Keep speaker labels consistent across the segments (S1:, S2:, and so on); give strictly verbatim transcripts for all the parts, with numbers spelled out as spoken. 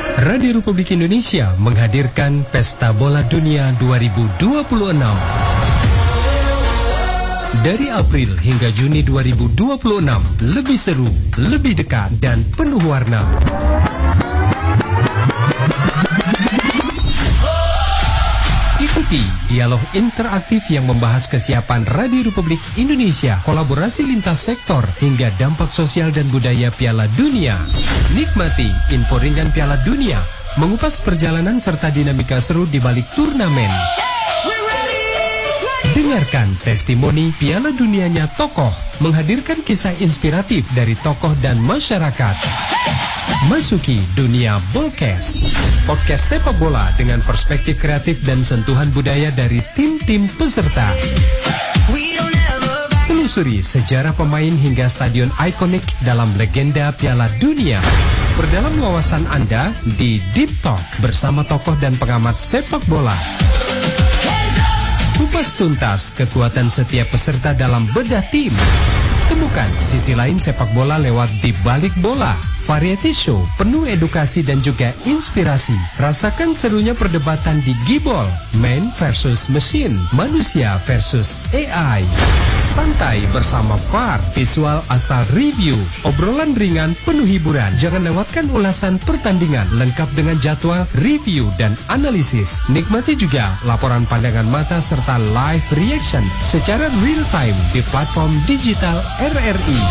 S1: Radio Republik Indonesia menghadirkan Pesta Bola Dunia dua ribu dua puluh enam. Dari April hingga Juni dua ribu dua puluh enam, lebih seru, lebih dekat, dan penuh warna. Ikuti dialog interaktif yang membahas kesiapan Radio Republik Indonesia, kolaborasi lintas sektor, hingga dampak sosial dan budaya Piala Dunia. Nikmati info ringan Piala Dunia, mengupas perjalanan serta dinamika seru di balik turnamen. Dengarkan testimoni Piala Dunianya tokoh, menghadirkan kisah inspiratif dari tokoh dan masyarakat. Masuki dunia Bolcast, podcast sepak bola dengan perspektif kreatif dan sentuhan budaya dari tim-tim peserta. Telusuri sejarah pemain hingga stadion ikonik dalam legenda Piala Dunia. Perdalam wawasan Anda di Deep Talk bersama tokoh dan pengamat sepak bola. Kupas tuntas kekuatan setiap peserta dalam bedah tim. Temukan sisi lain sepak bola lewat Di Balik Bola, variety show penuh edukasi dan juga inspirasi. Rasakan serunya perdebatan di Gibol, man versus machine, manusia versus A I. Santai bersama V A R, visual asal review, obrolan ringan penuh hiburan. Jangan lewatkan ulasan pertandingan lengkap dengan jadwal, review, dan analisis. Nikmati juga laporan pandangan mata serta live reaction secara real time di platform digital R R I.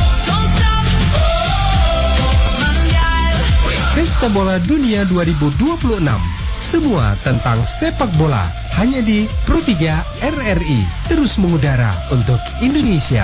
S1: Pesta Bola Dunia dua ribu dua puluh enam. Semua tentang sepak bola hanya di Pro tiga R R I, terus mengudara untuk Indonesia.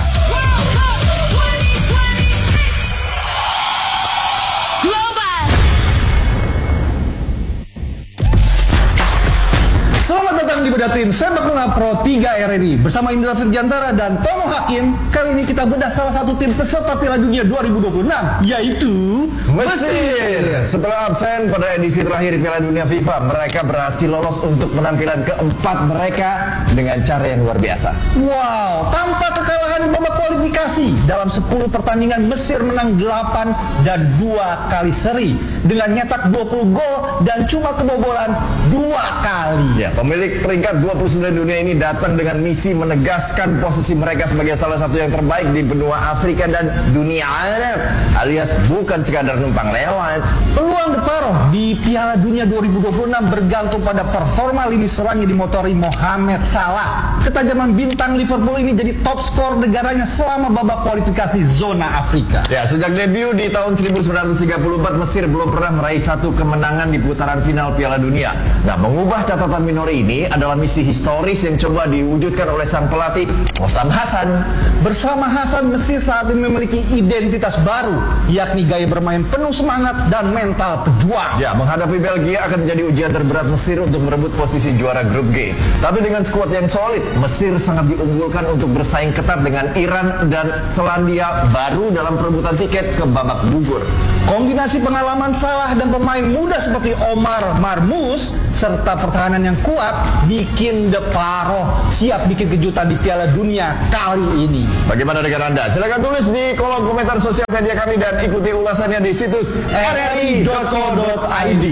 S2: Selamat datang di bedah tim sepak bola Pro tiga R R I bersama Indra Firjantara dan Tomo Hakim. Kali ini kita bedah salah satu tim peserta Piala Dunia dua ribu dua puluh enam, yaitu
S3: Mesir. Setelah absen pada edisi terakhir Piala Dunia FIFA, mereka berhasil lolos untuk penampilan keempat mereka dengan cara yang luar biasa.
S2: Wow, tanpa kekalahan di babak kualifikasi dalam sepuluh pertandingan, Mesir menang delapan dan dua kali seri dengan nyetak dua puluh gol dan cuma kebobolan dua kali.
S3: Ya, pemilik peringkat dua puluh sembilan dunia ini datang dengan misi menegaskan posisi mereka sebagai salah satu yang terbaik di benua Afrika dan dunia Arab, alias bukan sekadar numpang lewat.
S2: Peluang Deparoh di Piala Dunia dua ribu dua puluh enam bergantung pada performa lini serang yang dimotori Mohamed Salah. Ketajaman bintang Liverpool ini jadi top skor negaranya selama babak kualifikasi zona Afrika.
S3: Ya, sejak debut di tahun seribu sembilan ratus tiga puluh empat, Mesir belum pernah meraih satu kemenangan di putaran final Piala Dunia. Nah, mengubah catatan minor ini adalah misi historis yang coba diwujudkan oleh sang pelatih Hossam Hassan.
S2: Bersama Hassan, Mesir saat ini memiliki identitas baru, yakni gaya bermain penuh semangat dan mental pejuang.
S3: Ya, menghadapi Belgia akan menjadi ujian terberat Mesir untuk merebut posisi juara grup G. Tapi dengan skuad yang solid, Mesir sangat diunggulkan untuk bersaing ketat dengan Iran dan Selandia Baru dalam perebutan tiket ke babak gugur.
S2: Kombinasi pengalaman Salah dan pemain muda seperti Omar Marmous serta pertahanan yang kuat bikin Deparoh siap bikin kejutan di Piala Dunia kali ini.
S3: Bagaimana dengan Anda? Silakan tulis di kolom komentar sosial media kami dan ikuti ulasannya di situs r r i dot co dot i d.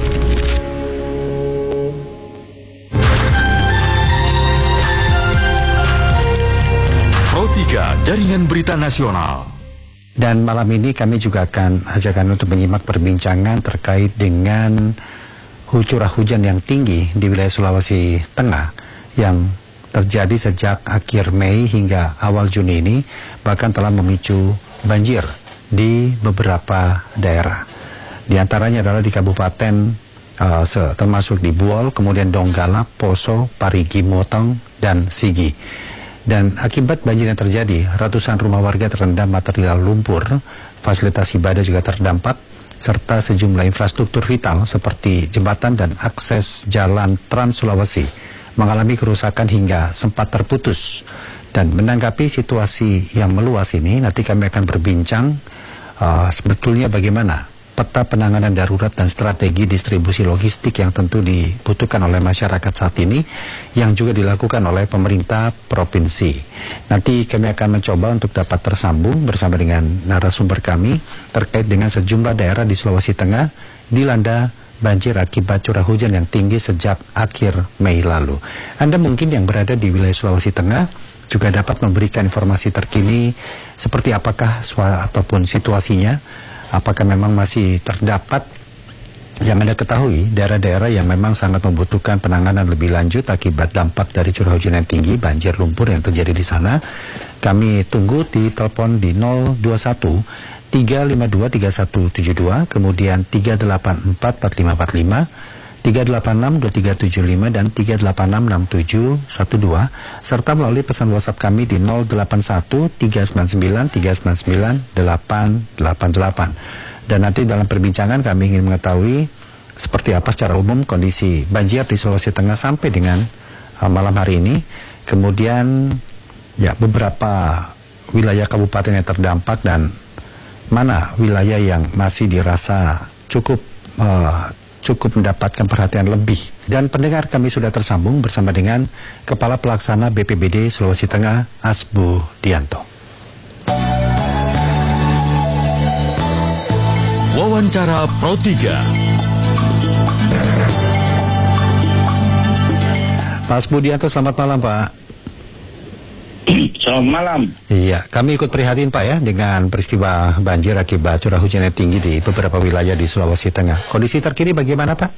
S4: Pro tiga Jaringan Berita Nasional.
S5: Dan malam ini kami juga akan ajakan untuk menyimak perbincangan terkait dengan curah hujan yang tinggi di wilayah Sulawesi Tengah yang terjadi sejak akhir Mei hingga awal Juni ini, bahkan telah memicu banjir di beberapa daerah. Di antaranya adalah di Kabupaten uh, termasuk di Buol, kemudian Donggala, Poso, Parigi, Motong, dan Sigi. Dan akibat banjir yang terjadi, ratusan rumah warga terendam material lumpur, fasilitas ibadah juga terdampak, serta sejumlah infrastruktur vital seperti jembatan dan akses jalan Trans Sulawesi mengalami kerusakan hingga sempat terputus. Dan menanggapi situasi yang meluas ini, nanti kami akan berbincang uh, sebetulnya bagaimana peta penanganan darurat dan strategi distribusi logistik yang tentu dibutuhkan oleh masyarakat saat ini, yang juga dilakukan oleh pemerintah provinsi. Nanti kami akan mencoba untuk dapat tersambung bersama dengan narasumber kami terkait dengan sejumlah daerah di Sulawesi Tengah dilanda banjir akibat curah hujan yang tinggi sejak akhir Mei lalu. Anda mungkin yang berada di wilayah Sulawesi Tengah juga dapat memberikan informasi terkini seperti apakah suara ataupun situasinya, apakah memang masih terdapat yang Anda ketahui daerah-daerah yang memang sangat membutuhkan penanganan lebih lanjut akibat dampak dari curah hujan yang tinggi, banjir lumpur yang terjadi di sana. Kami tunggu di telepon di nol dua satu tiga lima dua tiga satu tujuh dua, kemudian tiga delapan empat empat lima empat lima, tiga delapan enam dua tiga tujuh lima dan tiga delapan enam enam tujuh satu dua, serta melalui pesan WhatsApp kami di nol delapan satu tiga sembilan sembilan tiga sembilan sembilan delapan delapan delapan. Dan nanti dalam perbincangan kami ingin mengetahui seperti apa secara umum kondisi banjir di Sulawesi Tengah sampai dengan uh, malam hari ini. Kemudian ya beberapa wilayah kabupaten yang terdampak dan mana wilayah yang masih dirasa cukup uh, cukup mendapatkan perhatian lebih. Dan pendengar, kami sudah tersambung bersama dengan Kepala Pelaksana B P B D Sulawesi Tengah, Asbu Dianto.
S4: Wawancara Pro tiga.
S5: Pak Asbu Dianto, selamat malam Pak.
S6: Selamat malam.
S5: Iya, kami ikut prihatin Pak ya dengan peristiwa banjir akibat curah hujan yang tinggi di beberapa wilayah di Sulawesi Tengah. Kondisi terkini bagaimana Pak?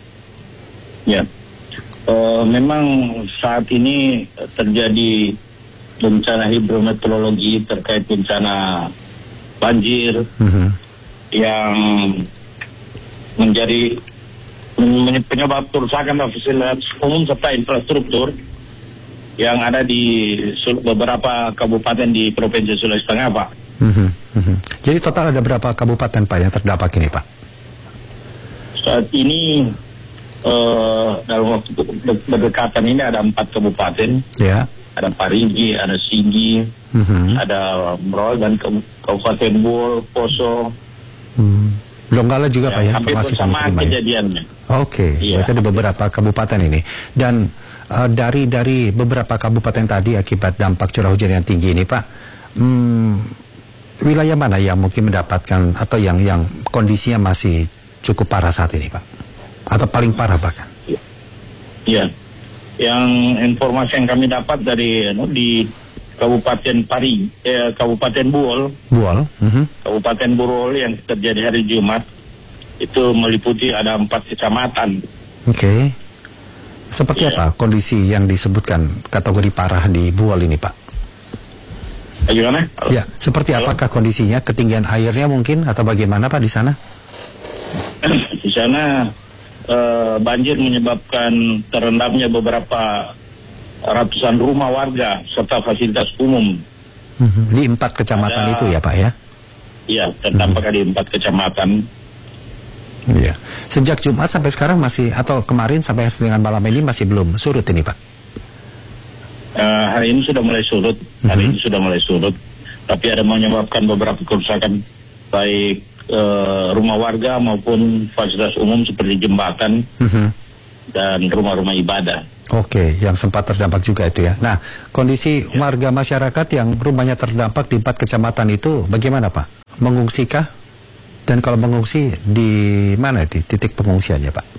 S6: Ya, uh, memang saat ini terjadi bencana hidrometeorologi terkait bencana banjir mm-hmm. yang menjadi penyebab kerusakan fasilitas umum serta infrastruktur yang ada di beberapa kabupaten di Provinsi Sulawesi Tengah, Pak.
S5: Mm-hmm. Mm-hmm. Jadi total ada berapa kabupaten Pak yang terdampak ini, Pak?
S6: Saat ini uh, dalam waktu berdekatan ini ada empat kabupaten. Ya. Ada Parigi, ada Sigi, mm-hmm. ada Merol dan Kabupaten Buol, Poso.
S5: Hmm. Donggala juga ya, Pak ya?
S6: Hampir bersamaan kejadiannya.
S5: Oke, okay. Iya. Berarti ada beberapa kabupaten ini. Dan uh, dari dari beberapa kabupaten tadi akibat dampak curah hujan yang tinggi ini, Pak, hmm, wilayah mana yang mungkin mendapatkan atau yang yang kondisinya masih cukup parah saat ini, Pak? Atau paling parah bahkan?
S6: Iya. Yang informasi yang kami dapat dari no, di Kabupaten Pari, eh, Kabupaten Buol,
S5: Buol, uh-huh.
S6: Kabupaten Buol yang terjadi hari Jumat itu meliputi ada empat kecamatan.
S5: Oke, okay. Seperti ya. Apa kondisi yang disebutkan kategori parah di Buol ini, Pak?
S6: Bagaimana?
S5: Ya, seperti Halo? Apakah kondisinya? Ketinggian airnya mungkin atau bagaimana, Pak, di sana?
S6: Di sana uh, banjir menyebabkan terendamnya beberapa ratusan rumah warga serta fasilitas umum.
S5: Mm-hmm. Di empat kecamatan ada, itu ya Pak ya?
S6: Iya, terdampak mm-hmm. di empat kecamatan.
S5: Iya. Sejak Jumat sampai sekarang masih, atau kemarin sampai dengan malam ini masih belum surut ini Pak?
S6: Uh, hari ini sudah mulai surut, mm-hmm. hari ini sudah mulai surut. Tapi ada menyebabkan beberapa kerusakan baik uh, rumah warga maupun fasilitas umum seperti jembatan mm-hmm. dan rumah-rumah ibadah.
S5: Oke, yang sempat terdampak juga itu ya. Nah, kondisi ya. Warga masyarakat yang rumahnya terdampak di empat kecamatan itu bagaimana Pak? Mengungsikah? Dan kalau mengungsi di mana di titik pengungsiannya Pak?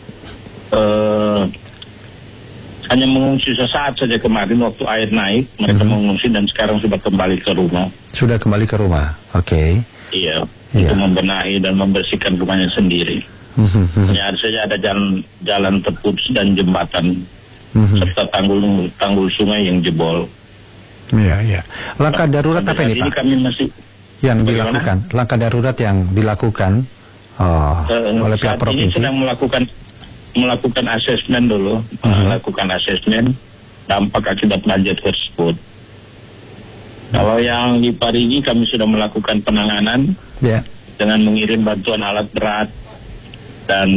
S6: Uh, hanya mengungsi sesaat saja kemarin waktu air naik, mereka mm-hmm. mengungsi dan sekarang sudah kembali ke rumah. Sudah kembali ke rumah, oke. Okay. Iya, ya. Untuk membenahi dan membersihkan rumahnya sendiri. Mm-hmm. Hanya saja ada jalan, jalan terputus dan jembatan. Mm-hmm. Serta tanggul tanggul sungai yang jebol. Iya, iya. Langkah darurat apa ini, Pak? Kami masih yang bagaimana? Dilakukan, langkah darurat yang dilakukan oh, uh, oleh pihak provinsi. Ini sedang melakukan melakukan asesmen dulu, mm-hmm. melakukan asesmen dampak akibat banjir tersebut. Mm-hmm. Kalau yang di Parigi kami sudah melakukan penanganan yeah. dengan mengirim bantuan alat berat dan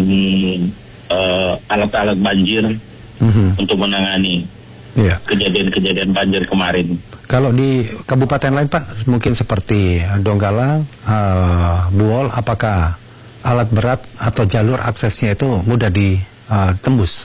S6: uh, alat-alat banjir. Mm-hmm. Untuk menangani yeah. kejadian-kejadian banjir kemarin. Kalau di kabupaten lain Pak, mungkin seperti Donggala, uh, Buol, apakah alat berat atau jalur aksesnya itu mudah ditembus?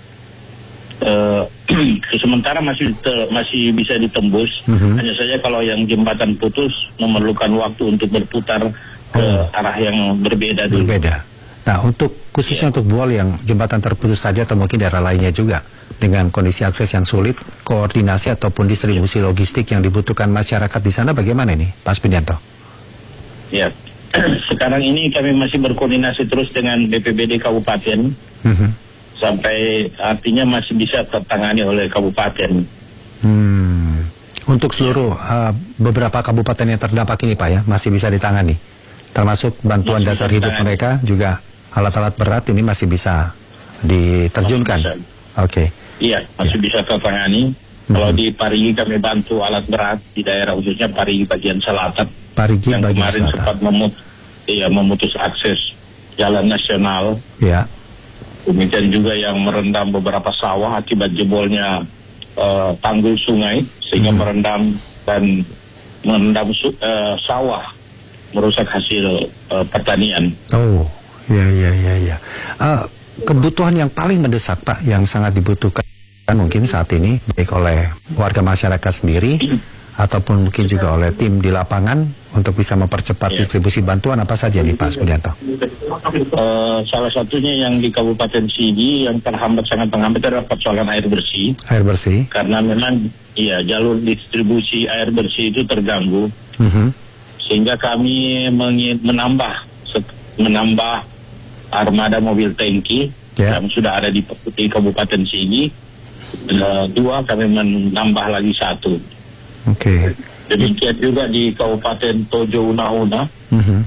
S6: Uh, sementara masih te, masih bisa ditembus. Mm-hmm. Hanya saja kalau yang jembatan putus memerlukan waktu untuk berputar ke oh. arah yang berbeda dulu. Berbeda.
S5: Nah, untuk khususnya ya. untuk Buol yang jembatan terputus tadi atau mungkin daerah lainnya juga dengan kondisi akses yang sulit, koordinasi ataupun distribusi ya. logistik yang dibutuhkan masyarakat di sana bagaimana ini, Pak Aspudianto?
S6: Ya, sekarang ini kami masih berkoordinasi terus dengan B P B D Kabupaten mm-hmm. sampai artinya masih bisa tertangani oleh Kabupaten.
S5: Hmm. Untuk seluruh uh, beberapa kabupaten yang terdampak ini Pak ya masih bisa ditangani, termasuk bantuan masih dasar hidup mereka juga alat-alat berat ini masih bisa diterjunkan. Oke. Okay.
S6: Iya masih ya. bisa tertangani. Hmm. Kalau di Parigi kami bantu alat berat di daerah khususnya Parigi bagian selatan. Parigi yang bagian kemarin selatan. sempat memut iya, memutus akses jalan nasional. Ya. Demikian juga yang merendam beberapa sawah akibat jebolnya uh, tanggul sungai sehingga hmm. merendam dan merendam uh, sawah, merusak hasil uh, pertanian.
S5: Oh, ya ya ya ya. Uh, kebutuhan yang paling mendesak Pak, yang sangat dibutuhkan mungkin saat ini baik oleh warga masyarakat sendiri ataupun mungkin juga oleh tim di lapangan untuk bisa mempercepat ya. distribusi bantuan apa saja nih Pak Aspudianto?
S6: Uh, salah satunya yang di Kabupaten Sigi yang terhambat sangat menghambat adalah persoalan air bersih. Air bersih. Karena memang iya jalur distribusi air bersih itu terganggu, uh-huh. sehingga kami menambah menambah armada mobil tangki yeah. yang sudah ada di, di Kabupaten Sigi. Uh, dua kami menambah lagi satu. Oke. Okay. Demikian juga di Kabupaten Tojo Una-Una, uh-huh.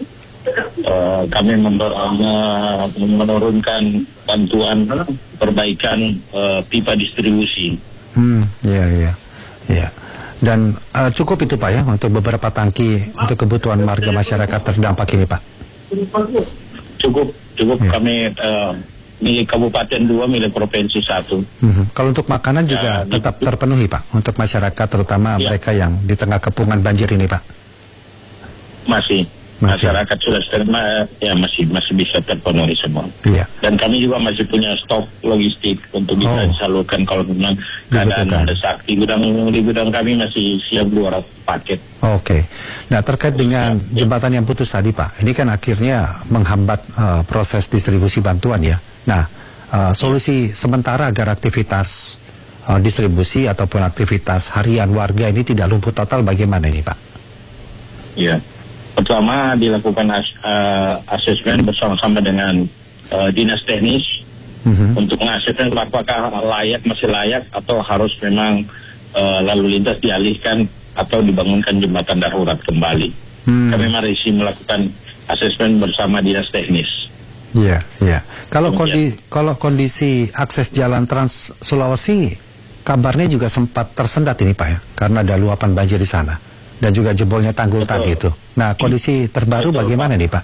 S6: uh, kami menurunkan bantuan perbaikan uh, pipa distribusi. Hmm, ya, ya, ya. Dan uh, cukup itu Pak ya untuk beberapa tangki untuk kebutuhan warga masyarakat terdampak ini Pak. Cukup, cukup ya. Kami uh, milik Kabupaten dua, milik Provinsi satu. Hmm. Kalau untuk makanan juga ya, tetap di, terpenuhi Pak untuk masyarakat terutama ya. mereka yang di tengah kepungan banjir ini Pak. Masih. Masih. Masyarakat sudah terima ya masih masih bisa terpenuhi semua. Iya. Dan kami juga masih punya stok logistik untuk bisa oh. disalurkan kalau memang keadaan mendesak. Di gudang di gudang kami masih siap dua ratus paket. Oke. Okay. Nah terkait dengan ya. jembatan yang putus tadi Pak, ini kan akhirnya menghambat uh, proses distribusi bantuan ya. Nah uh, solusi sementara agar aktivitas uh, distribusi ataupun aktivitas harian warga ini tidak lumpuh total bagaimana ini Pak? Iya. Pertama dilakukan as, uh, asesmen bersama-sama dengan uh, dinas teknis mm-hmm. untuk mengasesmen apakah layak masih layak atau harus memang uh, lalu lintas dialihkan atau dibangunkan jembatan darurat kembali. Hmm. Kami masih melakukan asesmen bersama dinas teknis. Iya, iya. Kalau kondi, kalau kondisi akses jalan Trans Sulawesi kabarnya juga sempat tersendat ini Pak ya, karena ada luapan banjir di sana. Dan juga jebolnya tanggul Betul. tadi itu. Nah, kondisi terbaru Betul, bagaimana Pak. nih Pak?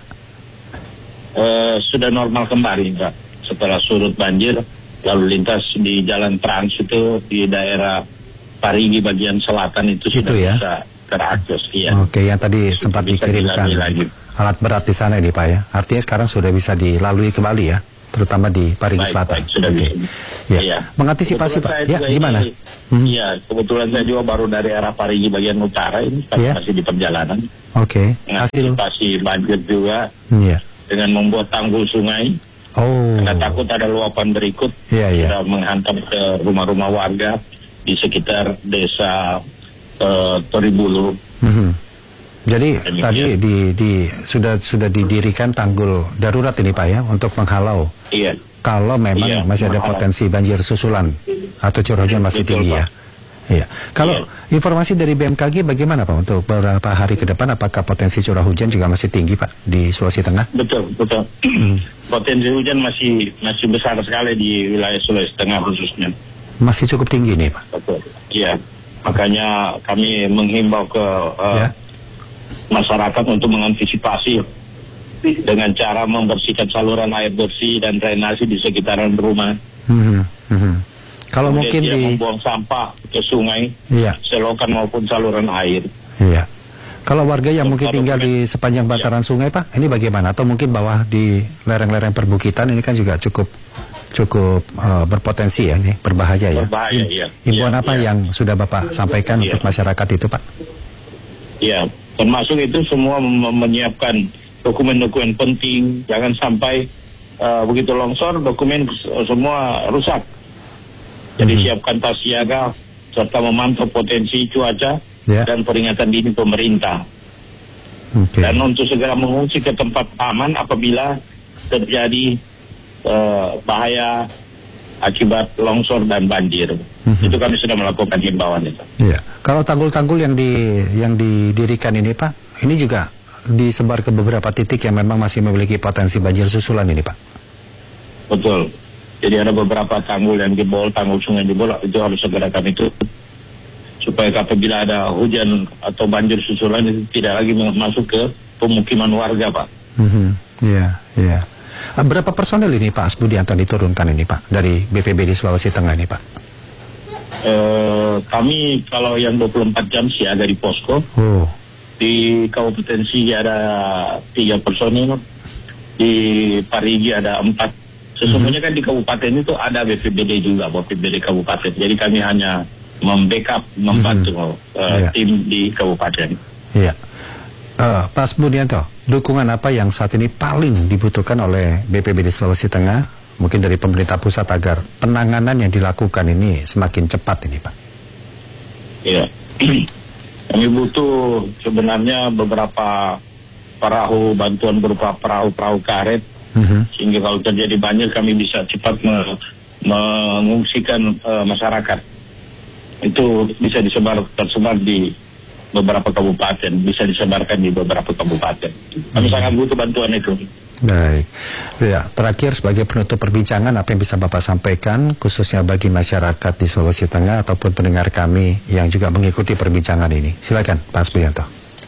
S6: Uh, sudah normal kembali Pak. Setelah surut banjir, lalu lintas di jalan Trans itu di daerah Parigi bagian selatan itu, itu sudah ya? bisa terakses. Ya. Oke, yang tadi sudah sempat dikirimkan alat berat di sana ini Pak ya. Artinya sekarang sudah bisa dilalui kembali ya, terutama di Parigi baik, Selatan. Oke. Okay. Ya. Ya. Mengantisipasi Pak. Ya, gimana? Iya, hmm. kebetulan saya juga baru dari arah Parigi bagian utara ini yeah. masih di perjalanan. Oke. Okay. Mengantisipasi banjir juga yeah. dengan membuat tanggul sungai. Oh. Karena takut ada luapan berikut yeah, yeah. sudah menghantam ke rumah-rumah warga di sekitar desa uh, Toribulu. Mm-hmm. Jadi Demikian. tadi di, di sudah sudah didirikan tanggul darurat ini Pak ya untuk menghalau. Iya. Kalau memang iya, masih ada menghalau. potensi banjir susulan atau curah hujan masih Betul, tinggi Pak. ya. Iya. Kalau iya. informasi dari B M K G bagaimana Pak untuk beberapa hari ke depan, apakah potensi curah hujan juga masih tinggi Pak di Sulawesi Tengah? Betul, betul. Hmm. Potensi hujan masih masih besar sekali di wilayah Sulawesi Tengah khususnya. Masih cukup tinggi nih Pak. Betul. Iya. Makanya kami menghimbau ke uh, ya. masyarakat untuk mengantisipasi dengan cara membersihkan saluran air bersih dan drainasi di sekitaran rumah. Hmm. Hmm. Kalau Kemudian mungkin di membuang sampah ke sungai, iya. selokan maupun saluran air. Iya. Kalau warga yang mungkin tinggal di sepanjang bantaran iya. sungai, Pak, ini bagaimana? Atau mungkin bawah di lereng-lereng perbukitan ini kan juga cukup cukup uh, berpotensi ya, nih berbahaya ya. Berbahaya, iya. Himbauan iya, apa iya. yang sudah Bapak sampaikan iya. untuk masyarakat itu, Pak? Iya, termasuk itu semua menyiapkan dokumen-dokumen penting, jangan sampai uh, begitu longsor dokumen semua rusak. Jadi hmm. siapkan tas siaga serta memantau potensi cuaca yeah. dan peringatan dini pemerintah. Okay. Dan untuk segera mengungsi ke tempat aman apabila terjadi uh, bahaya akibat longsor dan banjir. Mm-hmm. Itu kami sudah melakukan himbauan itu.
S5: Iya. Kalau tanggul-tanggul yang di yang didirikan ini Pak, ini juga disebar ke beberapa titik yang memang masih memiliki potensi banjir susulan ini Pak.
S6: Betul. Jadi ada beberapa tanggul yang jebol, tanggul sungai jebol, itu harus segera kami tutup supaya apabila ada hujan atau banjir susulan itu tidak lagi masuk ke pemukiman warga Pak.
S5: Mm-hmm. Iya, iya. Berapa personel ini Pak Asbudianto diturunkan ini Pak dari B P B D Sulawesi Tengah ini Pak?
S6: Uh, kami kalau yang dua puluh empat jam siaga di posko. Oh. Di Kabupaten Sigi ada tiga personil, di Parigi ada empat. Sesungguhnya mm-hmm. kan di kabupaten itu ada B P B D juga, B P B D kabupaten. Jadi kami hanya membackup, membantu mm-hmm. uh, yeah. tim di kabupaten.
S5: Iya. Yeah. Uh, Pak Asbudianto, dukungan apa yang saat ini paling dibutuhkan oleh B P B D Sulawesi Tengah, mungkin dari pemerintah pusat agar penanganan yang dilakukan ini semakin cepat ini Pak?
S6: Iya, kami butuh sebenarnya beberapa perahu bantuan berupa perahu-perahu karet, mm-hmm. sehingga kalau terjadi banjir kami bisa cepat me- mengungsikan uh, masyarakat. Itu bisa disebar tersebar di beberapa kabupaten, bisa disebarkan di beberapa kabupaten. Kami hmm. sangat butuh bantuan itu.
S5: Baik, ya terakhir sebagai penutup perbincangan, apa yang bisa Bapak sampaikan khususnya bagi masyarakat di Sulawesi Tengah ataupun pendengar kami yang juga mengikuti perbincangan ini? Silakan Pak Asbudianto.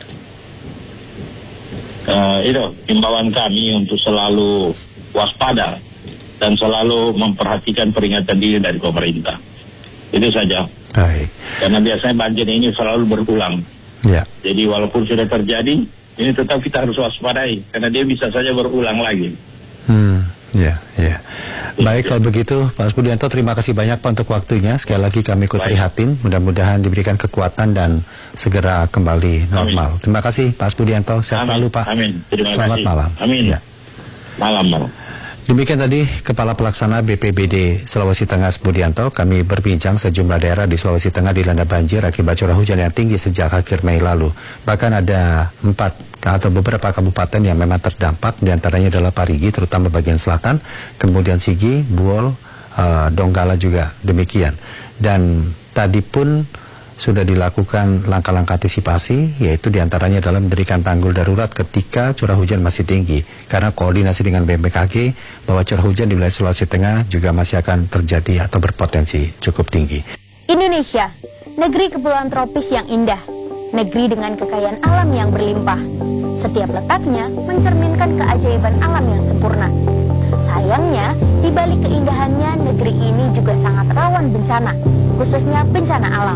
S6: Uh, itu himbauan kami untuk selalu waspada dan selalu memperhatikan peringatan dini dari pemerintah. Itu saja.
S5: Baik.
S6: Karena biasanya banjir ini selalu berulang.
S5: Ya.
S6: Jadi walaupun sudah terjadi, ini tetap kita harus waspadai karena dia bisa saja berulang lagi.
S5: Hmm, ya, ya. Baik, kalau begitu Pak Asbudianto, terima kasih banyak Pak untuk waktunya. Sekali lagi kami ikut prihatin, mudah-mudahan diberikan kekuatan dan segera kembali normal. Amin. Terima kasih Pak Asbudianto, sehat selalu Pak.
S6: Amin. Terima
S5: Selamat
S6: kasih.
S5: malam.
S6: Amin.
S5: Ya.
S6: Malam, malam.
S5: Demikian tadi Kepala Pelaksana B P B D Sulawesi Tengah Asbudianto. Kami berbincang sejumlah daerah di Sulawesi Tengah dilanda banjir akibat curah hujan yang tinggi sejak akhir Mei lalu. Bahkan ada empat atau beberapa kabupaten yang memang terdampak, diantaranya adalah Parigi terutama bagian selatan, kemudian Sigi, Buol, uh, Donggala juga demikian. Dan tadi pun sudah dilakukan langkah-langkah antisipasi, yaitu diantaranya adalah mendirikan tanggul darurat ketika curah hujan masih tinggi, karena koordinasi dengan B M K G bahwa curah hujan di wilayah Sulawesi Tengah juga masih akan terjadi atau berpotensi cukup tinggi.
S7: Indonesia, negeri kepulauan tropis yang indah, negeri dengan kekayaan alam yang berlimpah. Setiap letaknya mencerminkan keajaiban alam yang sempurna. Sayangnya, di balik keindahannya, negeri ini juga sangat rawan bencana, khususnya bencana alam.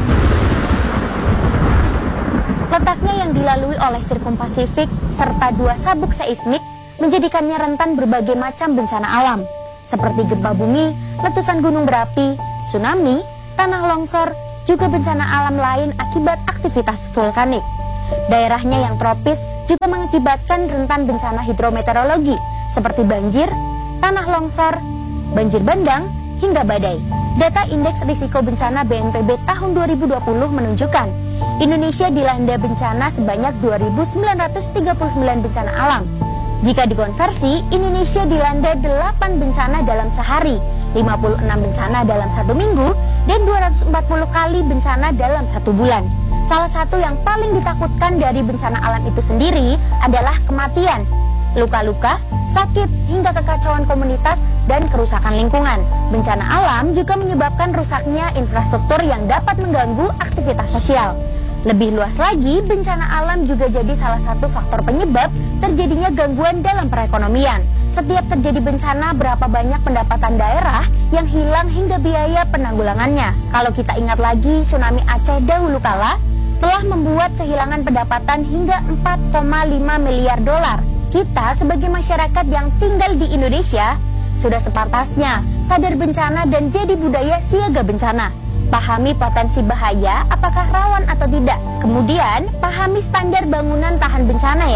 S7: Letaknya yang dilalui oleh Sirkum Pasifik serta dua sabuk seismik menjadikannya rentan berbagai macam bencana alam, seperti gempa bumi, letusan gunung berapi, tsunami, tanah longsor, juga bencana alam lain akibat aktivitas vulkanik. Daerahnya yang tropis juga mengakibatkan rentan bencana hidrometeorologi seperti banjir, tanah longsor, banjir bandang, hingga badai. Data Indeks Risiko Bencana B N P B tahun dua ribu dua puluh menunjukkan Indonesia dilanda bencana sebanyak dua ribu sembilan ratus tiga puluh sembilan bencana alam. Jika dikonversi, Indonesia dilanda delapan bencana dalam sehari, lima puluh enam bencana dalam satu minggu, dan dua ratus empat puluh kali bencana dalam satu bulan. Salah satu yang paling ditakutkan dari bencana alam itu sendiri adalah kematian, luka-luka, sakit, hingga kekacauan komunitas dan kerusakan lingkungan. Bencana alam juga menyebabkan rusaknya infrastruktur yang dapat mengganggu aktivitas sosial. Lebih luas lagi, bencana alam juga jadi salah satu faktor penyebab terjadinya gangguan dalam perekonomian. Setiap terjadi bencana, berapa banyak pendapatan daerah yang hilang hingga biaya penanggulangannya. Kalau kita ingat lagi, tsunami Aceh dahulu kala telah membuat kehilangan pendapatan hingga empat koma lima miliar dolar. Kita sebagai masyarakat yang tinggal di Indonesia sudah sepantasnya sadar bencana dan jadi budaya siaga bencana. Pahami potensi bahaya, apakah rawan atau tidak. Kemudian, pahami standar bangunan tahan bencana ya.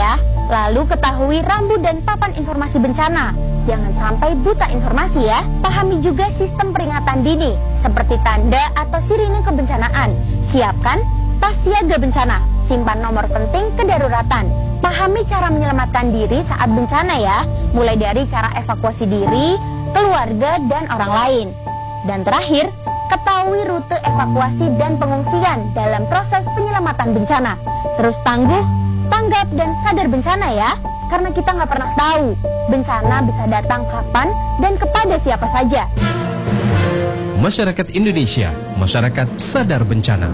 S7: Lalu ketahui rambu dan papan informasi bencana. Jangan sampai buta informasi ya. Pahami juga sistem peringatan dini, seperti tanda atau sirine kebencanaan. Siapkan tas siaga bencana. Simpan nomor penting kedaruratan. Pahami cara menyelamatkan diri saat bencana ya. Mulai dari cara evakuasi diri, keluarga, dan orang lain. Dan terakhir, ketahui rute evakuasi dan pengungsian dalam proses penyelamatan bencana. Terus tangguh, tanggap, dan sadar bencana ya. Karena kita nggak pernah tahu bencana bisa datang kapan dan kepada siapa saja.
S1: Masyarakat Indonesia, masyarakat sadar bencana.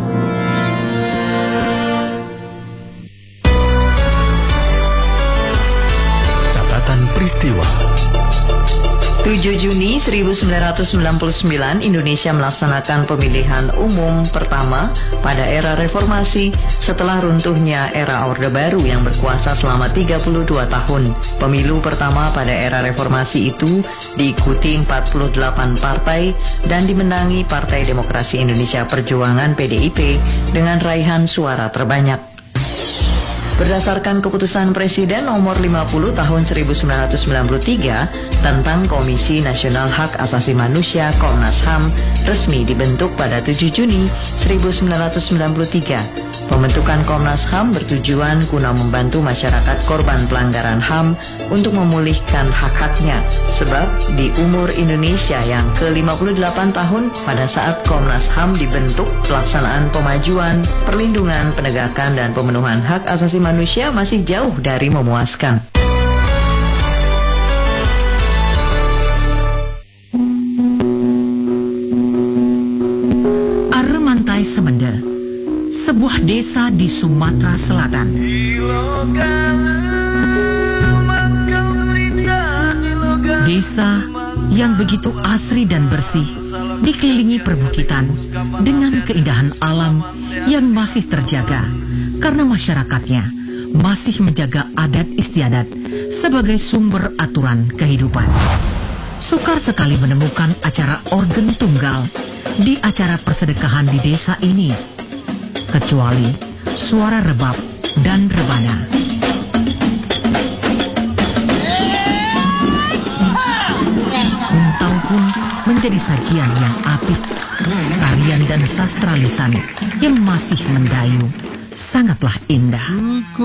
S4: Catatan peristiwa.
S8: tujuh Juni seribu sembilan ratus sembilan puluh sembilan, Indonesia melaksanakan pemilihan umum pertama pada era reformasi setelah runtuhnya era Orde Baru yang berkuasa selama tiga puluh dua tahun. Pemilu pertama pada era reformasi itu diikuti empat puluh delapan partai dan dimenangi Partai Demokrasi Indonesia Perjuangan P D I P dengan raihan suara terbanyak. Berdasarkan keputusan Presiden nomor lima puluh tahun seribu sembilan ratus sembilan puluh tiga tentang Komisi Nasional Hak Asasi Manusia Komnas H A M resmi dibentuk pada tujuh Juni seribu sembilan ratus sembilan puluh tiga. Pembentukan Komnas H A M bertujuan guna membantu masyarakat korban pelanggaran H A M untuk memulihkan hak-haknya. Sebab di umur Indonesia yang ke lima puluh delapan tahun pada saat Komnas H A M dibentuk, pelaksanaan pemajuan, perlindungan, penegakan, dan pemenuhan hak asasi manusia masih jauh dari memuaskan.
S9: Armantai Semende, sebuah desa di Sumatera Selatan. Desa yang begitu asri dan bersih, dikelilingi perbukitan dengan keindahan alam yang masih terjaga karena masyarakatnya masih menjaga adat istiadat sebagai sumber aturan kehidupan. Sukar sekali menemukan acara organ tunggal di acara persedekahan di desa ini, kecuali suara rebab dan rebana. Kuntau pun menjadi sajian yang apik. Tarian dan sastra lisan yang masih mendayu sangatlah indah.